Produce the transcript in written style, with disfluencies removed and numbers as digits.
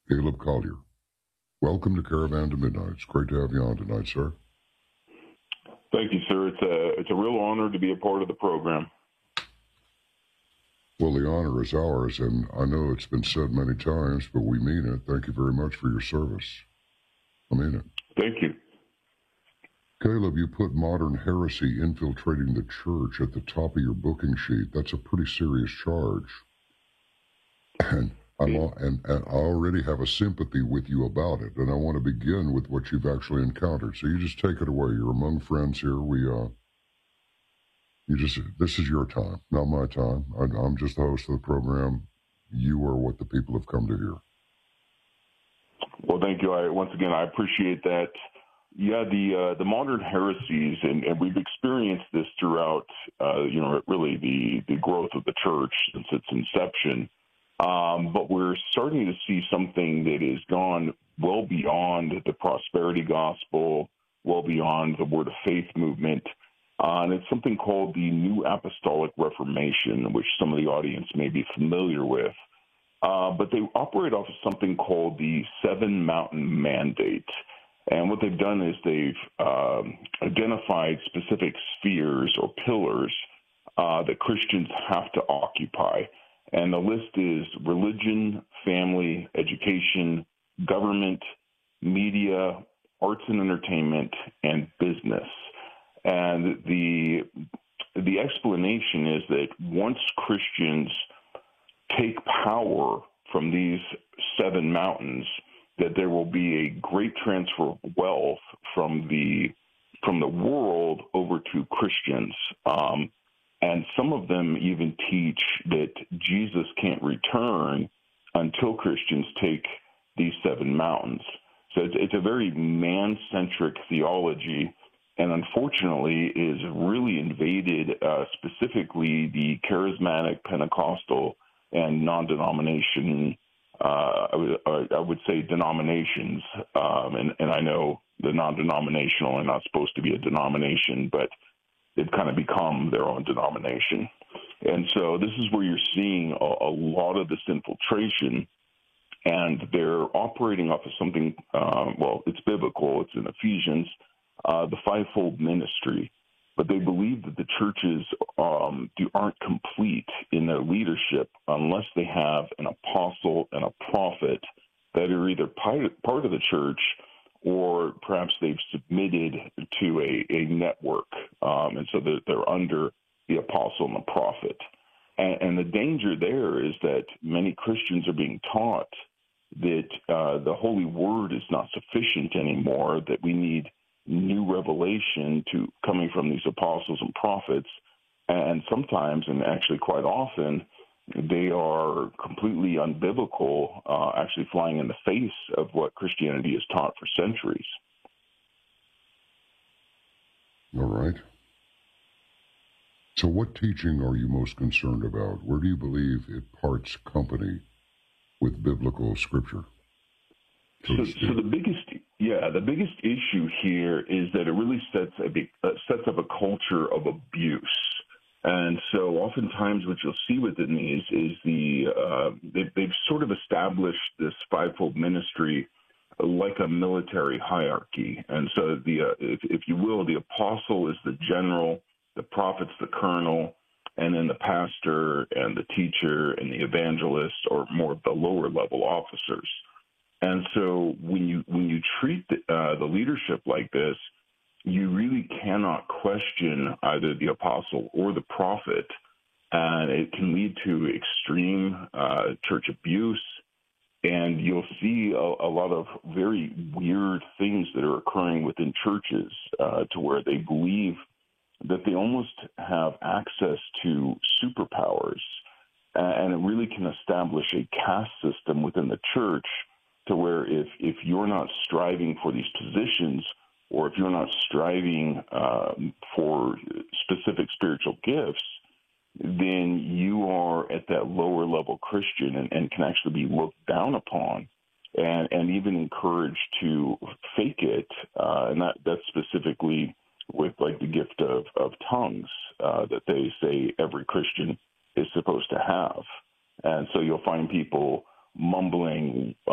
Caleb Collier. Welcome to Caravan to Midnight. It's great to have you on tonight, sir. Thank you, sir. It's a real honor to be a part of the program. Well, the honor is ours, and I know it's been said many times, but we mean it. Thank you very much for your service. I mean it. Thank you. Caleb, you put modern heresy infiltrating the church at the top of your booking sheet. That's a pretty serious charge. And I already have a sympathy with you about it, and I want to begin with what you've actually encountered. So you just take it away. You're among friends here. This is your time, not my time. I'm just the host of the program. You are what the people have come to hear. Well, thank you. Once again, I appreciate that. Yeah, the modern heresies, and we've experienced this throughout, really the growth of the church since its inception. But we're starting to see something that has gone well beyond the prosperity gospel, well beyond the word of faith movement. And it's something called the New Apostolic Reformation, which some of the audience may be familiar with. But they operate off of something called the Seven Mountain Mandate. And what they've done is they've identified specific spheres or pillars that Christians have to occupy. And the list is religion, family, education, government, media, arts and entertainment, and business. And the explanation is that once Christians take power from these seven mountains, that there will be a great transfer of wealth from the world over to Christians. And some of them even teach that Jesus can't return until Christians take these seven mountains. So it's a very man-centric theology, and unfortunately is really invaded specifically the charismatic, Pentecostal, and non-denomination, I would say denominations. And I know the non-denominational are not supposed to be a denomination, but they've kind of become their own denomination. And so this is where you're seeing a lot of this infiltration, and they're operating off of something, it's biblical, it's in Ephesians, the fivefold ministry. But they believe that the churches aren't complete in their leadership unless they have an apostle and a prophet that are either part of the church or perhaps they've submitted to a network, and so they're under the apostle and the prophet. And the danger there is that many Christians are being taught that the Holy Word is not sufficient anymore, that we need new revelation coming from these apostles and prophets, and sometimes, and actually quite often, they are completely unbiblical, actually flying in the face of what Christianity has taught for centuries. All right. So what teaching are you most concerned about? Where do you believe it parts company with biblical scripture? So the biggest issue here is that it really sets up a culture of abuse. And so oftentimes what you'll see within these is they've sort of established this fivefold ministry like a military hierarchy. And so if you will, the apostle is the general, the prophet's the colonel, and then the pastor and the teacher and the evangelist are more of the lower level officers. And so when you treat the leadership like this, you really cannot question either the apostle or the prophet, and it can lead to extreme church abuse, and you'll see a lot of very weird things that are occurring within churches to where they believe that they almost have access to superpowers, and it really can establish a caste system within the church to where if you're not striving for these positions, or if you're not striving for specific spiritual gifts, then you are at that lower level Christian and can actually be looked down upon and even encouraged to fake it. And that's specifically with like the gift of tongues that they say every Christian is supposed to have. And so you'll find people mumbling